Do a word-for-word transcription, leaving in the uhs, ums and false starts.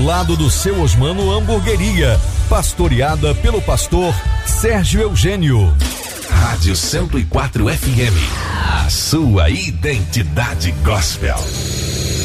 Lado do Seu Osmano Hamburgueria, pastoreada pelo pastor Sérgio Eugênio. Rádio cento e quatro F M, a sua identidade gospel.